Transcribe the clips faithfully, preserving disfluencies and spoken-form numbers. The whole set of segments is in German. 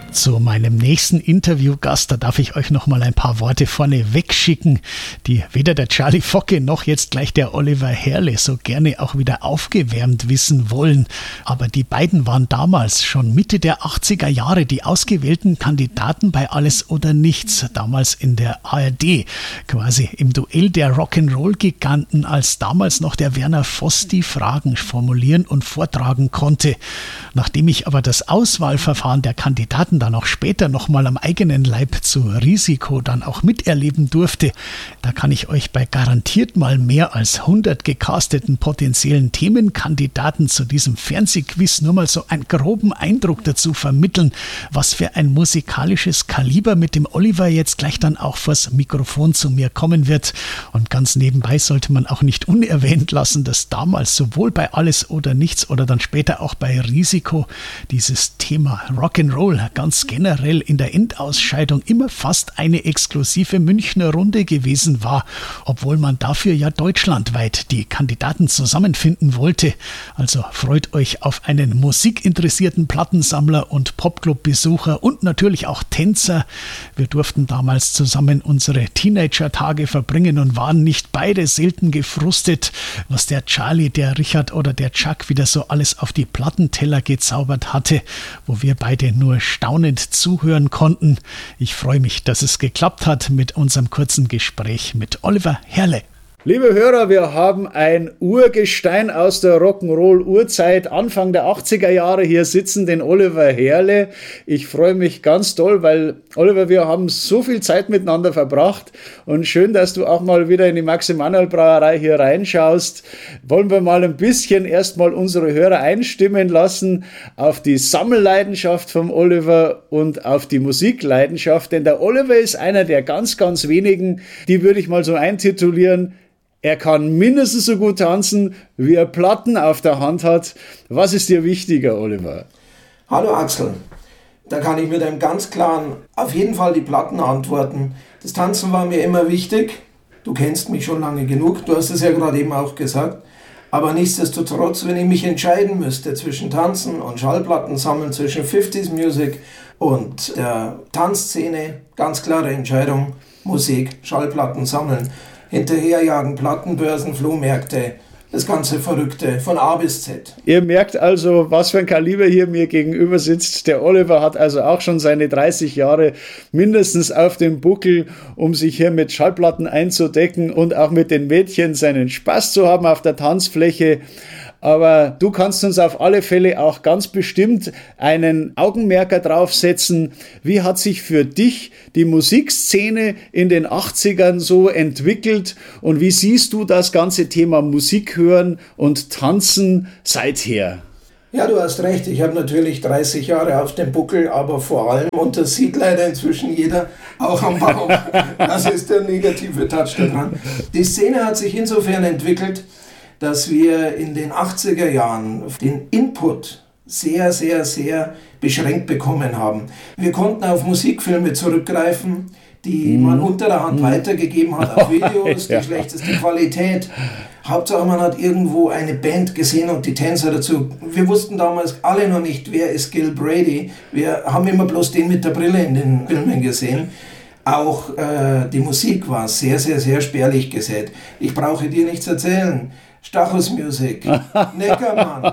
Zu meinem nächsten Interviewgast, da darf ich euch noch mal ein paar Worte vorne wegschicken, die weder der Charlie Focke noch jetzt gleich der Oliver Herrle so gerne auch wieder aufgewärmt wissen wollen. Aber die beiden waren damals schon Mitte der achtziger Jahre die ausgewählten Kandidaten bei Alles oder Nichts, damals in der A R D, quasi im Duell der Rock'n'Roll-Giganten, als damals noch der Werner Voss die Fragen formulieren und vortragen konnte. Nachdem ich aber das Auswahlverfahren der Kandidaten dann auch später nochmal am eigenen Leib zu Risiko dann auch miterleben durfte, da kann ich euch bei garantiert mal mehr als hundert gecasteten potenziellen Themenkandidaten zu diesem Fernsehquiz nur mal so einen groben Eindruck dazu vermitteln, was für ein musikalisches Kaliber mit dem Oliver jetzt gleich dann auch vors Mikrofon zu mir kommen wird. Und ganz nebenbei sollte man auch nicht unerwähnt lassen, dass damals sowohl bei Alles oder Nichts oder dann später auch bei Risiko dieses Thema Rock'n'Roll ganz generell in der Endausscheidung immer fast eine exklusive Münchner Runde gewesen war, obwohl man dafür ja deutschlandweit die Kandidaten zusammenfinden wollte. Also freut euch auf einen musikinteressierten Plattensammler und Popclub-Besucher und natürlich auch Tänzer. Wir durften damals zusammen unsere Teenager-Tage verbringen und waren nicht beide selten gefrustet, was der Charlie, der Richard oder der Chuck wieder so alles auf die Plattenteller gezaubert hatte, wo wir beide nur staunend zuhören konnten. Ich freue mich, dass es geklappt hat mit unserem kurzen Gespräch mit Oliver Herrle. Liebe Hörer, wir haben ein Urgestein aus der Rock'n'Roll-Urzeit, Anfang der achtziger Jahre hier sitzen, den Oliver Herrle. Ich freue mich ganz doll, weil, Oliver, wir haben so viel Zeit miteinander verbracht und schön, dass du auch mal wieder in die Max-Emanuel-Brauerei hier reinschaust. Wollen wir mal ein bisschen erstmal unsere Hörer einstimmen lassen auf die Sammelleidenschaft vom Oliver und auf die Musikleidenschaft, denn der Oliver ist einer der ganz, ganz wenigen, die würde ich mal so eintitulieren. Er kann mindestens so gut tanzen, wie er Platten auf der Hand hat. Was ist dir wichtiger, Oliver? Hallo Axel. Da kann ich mit einem ganz klaren, auf jeden Fall die Platten antworten. Das Tanzen war mir immer wichtig. Du kennst mich schon lange genug, du hast es ja gerade eben auch gesagt. Aber nichtsdestotrotz, wenn ich mich entscheiden müsste zwischen Tanzen und Schallplatten sammeln, zwischen fünfziger Music und der Tanzszene, ganz klare Entscheidung, Musik, Schallplatten sammeln. Hinterherjagen, Plattenbörsen, Flohmärkte, das ganze Verrückte von A bis Z. Ihr merkt also, was für ein Kaliber hier mir gegenüber sitzt. Der Oliver hat also auch schon seine dreißig Jahre mindestens auf dem Buckel, um sich hier mit Schallplatten einzudecken und auch mit den Mädchen seinen Spaß zu haben auf der Tanzfläche. Aber du kannst uns auf alle Fälle auch ganz bestimmt einen Augenmerker draufsetzen. Wie hat sich für dich die Musikszene in den achtzigern so entwickelt und wie siehst du das ganze Thema Musik hören und tanzen seither? Ja, du hast recht. Ich habe natürlich dreißig Jahre auf dem Buckel, aber vor allem, und das sieht leider inzwischen jeder, auch am Bauch. Das ist der negative Touch daran. Die Szene hat sich insofern entwickelt, dass wir in den achtziger Jahren den Input sehr, sehr, sehr beschränkt bekommen haben. Wir konnten auf Musikfilme zurückgreifen, die mm. man unter der Hand mm. weitergegeben hat, auf Videos, ja. Die schlechteste Qualität. Hauptsache man hat irgendwo eine Band gesehen und die Tänzer dazu. Wir wussten damals alle noch nicht, wer ist Gil Brady. Wir haben immer bloß den mit der Brille in den Filmen gesehen. Auch äh, die Musik war sehr, sehr, sehr spärlich gesät. Ich brauche dir nichts erzählen. Stachus Music, Neckermann,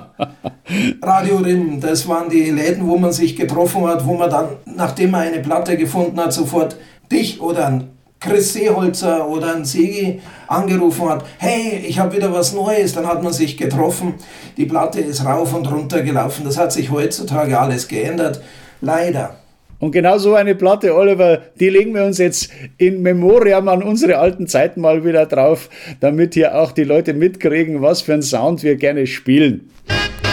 Radio Rim, das waren die Läden, wo man sich getroffen hat, wo man dann, nachdem man eine Platte gefunden hat, sofort dich oder ein Chris Seeholzer oder ein Segi angerufen hat, hey, ich habe wieder was Neues, dann hat man sich getroffen, die Platte ist rauf und runter gelaufen, das hat sich heutzutage alles geändert, leider. Und genau so eine Platte, Oliver, die legen wir uns jetzt in Memoriam an unsere alten Zeiten mal wieder drauf, damit hier auch die Leute mitkriegen, was für einen Sound wir gerne spielen.